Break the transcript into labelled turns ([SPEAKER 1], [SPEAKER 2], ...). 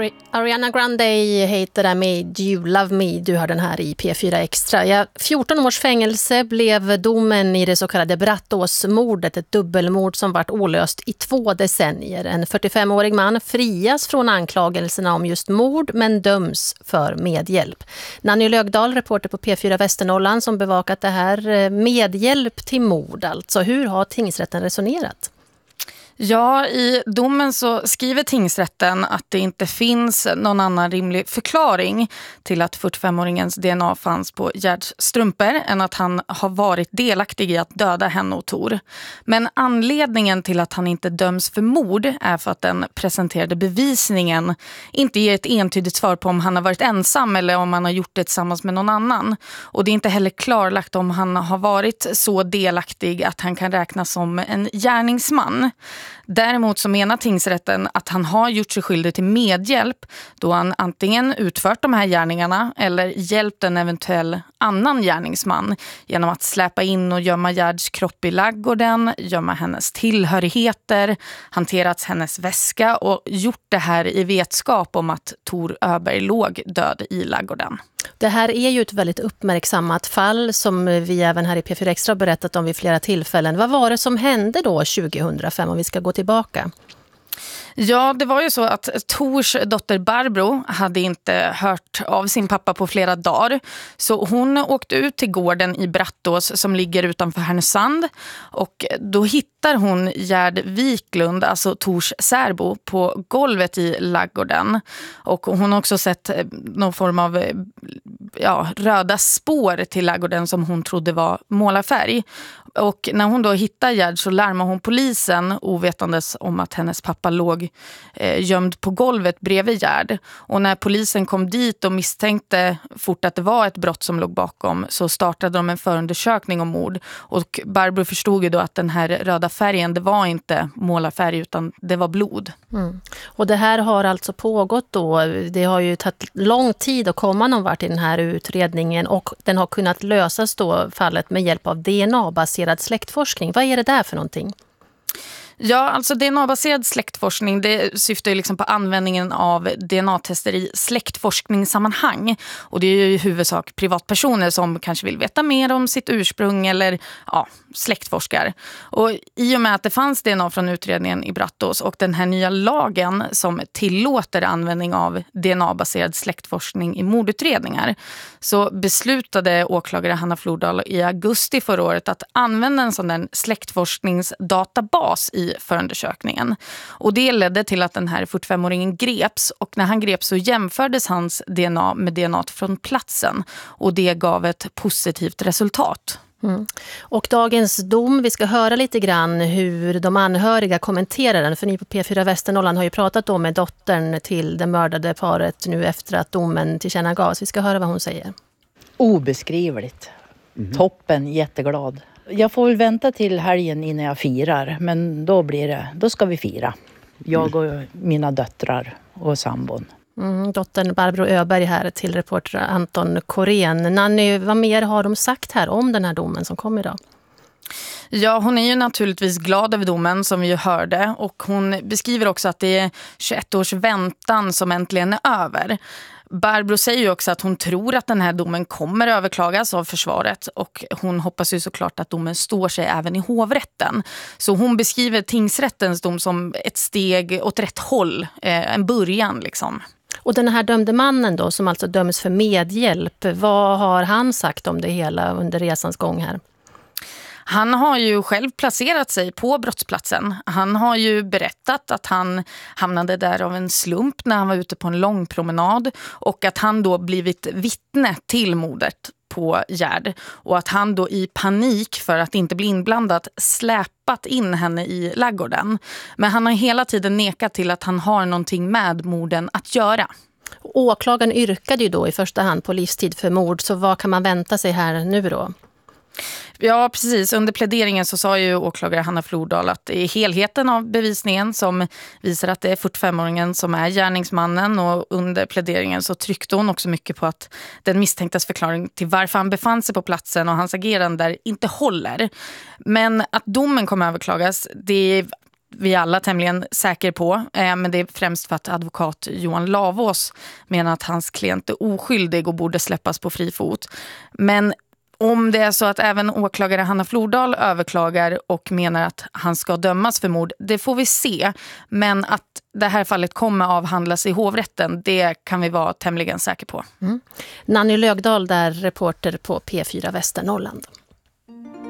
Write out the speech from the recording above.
[SPEAKER 1] Ariana Grande heter det med You Love Me. Du har den här i P4 Extra. 14 års fängelse blev domen i det så kallade Brattåsmordet, ett dubbelmord som varit olöst i 2 decennier. En 45-årig man frias från anklagelserna om just mord men döms för medhjälp. Nanny Lögdahl, reporter på P4 Västernorrland, som bevakat det här. Medhjälp till mord alltså. Hur har tingsrätten resonerat?
[SPEAKER 2] Ja, i domen så skriver tingsrätten att det inte finns någon annan rimlig förklaring till att 45-åringens DNA fanns på Gerds strumpor än att han har varit delaktig i att döda henne och Tor. Men anledningen till att han inte döms för mord är för att den presenterade bevisningen inte ger ett entydigt svar på om han har varit ensam eller om han har gjort det tillsammans med någon annan. Och det är inte heller klarlagt om han har varit så delaktig att han kan räknas som en gärningsman. Däremot så menar tingsrätten att han har gjort sig skyldig till medhjälp då han antingen utfört de här gärningarna eller hjälpt en eventuell annan gärningsman genom att släpa in och gömma Gerds kropp i laggården, gömma hennes tillhörigheter, hanterat hennes väska och gjort det här i vetskap om att Tor Öberg låg död i laggården.
[SPEAKER 1] Det här är ju ett väldigt uppmärksammat fall som vi även här i P4 Extra berättat om vid flera tillfällen. Vad var det som hände då 2005 om vi ska gå tillbaka?
[SPEAKER 2] Ja, det var ju så att Tors dotter Barbro hade inte hört av sin pappa på flera dagar. Så hon åkte ut till gården i Brattås som ligger utanför Härnösand. Och då hittar hon Gerd Wiklund, alltså Tors särbo, på golvet i laggården. Och hon har också sett någon form av röda spår till laggården som hon trodde var målarfärg. Och när hon då hittar Gerd så larmar hon polisen ovetandes om att hennes pappa låg gömd på golvet bredvid Gerd. Och när polisen kom dit och misstänkte fort att det var ett brott som låg bakom så startade de en förundersökning om mord. Och Barbro förstod ju då att den här röda färgen, det var inte målarfärg utan det var blod. Mm.
[SPEAKER 1] Och det här har alltså pågått då. Det har ju tagit lång tid att komma någon vart i den här utredningen och den har kunnat lösas då fallet med hjälp av DNA-baserad släktforskning. Vad är det där för någonting?
[SPEAKER 2] Ja, alltså DNA-baserad släktforskning, det syftar ju liksom på användningen av DNA-tester i släktforskningssammanhang. Och det är ju i huvudsak privatpersoner som kanske vill veta mer om sitt ursprung eller släktforskar. Och i och med att det fanns DNA från utredningen i Brattås och den här nya lagen som tillåter användning av DNA-baserad släktforskning i mordutredningar så beslutade åklagare Hanna Flordal i augusti förra året att använda en sån där släktforskningsdatabas i förundersökningen. Och det ledde till att den här 45-åringen greps och när han greps så jämfördes hans DNA med DNA från platsen och det gav ett positivt resultat.
[SPEAKER 1] Mm. Och dagens dom, vi ska höra lite grann hur de anhöriga kommenterar den, för ni på P4 Västernorrland har ju pratat då med dottern till det mördade paret nu efter att domen tillkännagavs. Vi ska höra vad hon säger.
[SPEAKER 3] Obeskrivligt. Toppen, jätteglad. Jag får väl vänta till helgen innan jag firar, men då ska vi fira. Jag och mina döttrar och sambon.
[SPEAKER 1] Dottern Barbro Öberg här till reporter Anton Korén. Nanny, vad mer har de sagt här om den här domen som kom idag?
[SPEAKER 2] Ja, hon är ju naturligtvis glad över domen som vi ju hörde och hon beskriver också att det är 21 års väntan som äntligen är över. Barbro säger ju också att hon tror att den här domen kommer överklagas av försvaret och hon hoppas ju såklart att domen står sig även i hovrätten. Så hon beskriver tingsrättens dom som ett steg åt rätt håll, en början liksom.
[SPEAKER 1] Och den här dömde mannen då som alltså döms för medhjälp, vad har han sagt om det hela under resans gång här?
[SPEAKER 2] Han har ju själv placerat sig på brottsplatsen. Han har ju berättat att han hamnade där av en slump när han var ute på en lång promenad och att han då blivit vittne till mordet på Gerd och att han då i panik för att inte bli inblandad släpat in henne i laggården. Men han har hela tiden nekat till att han har någonting med morden att göra.
[SPEAKER 1] Åklagaren yrkade ju då i första hand på livstid för mord, så vad kan man vänta sig här nu då?
[SPEAKER 2] Ja, precis. Under pläderingen så sa ju åklagare Hanna Flordal att det är helheten av bevisningen som visar att det är 45-åringen som är gärningsmannen och under pläderingen så tryckte hon också mycket på att den misstänktas förklaring till varför han befann sig på platsen och hans agerande där inte håller. Men att domen kommer överklagas, det vi alla tämligen säker på. Men det är främst för att advokat Johan Lavås menar att hans klient är oskyldig och borde släppas på fri fot. Men om det är så att även åklagare Hanna Flordal överklagar och menar att han ska dömas för mord, det får vi se. Men att det här fallet kommer avhandlas i hovrätten, det kan vi vara tämligen säkra på.
[SPEAKER 1] Nanny Lögdahl, där reporter på P4 Västernorrland.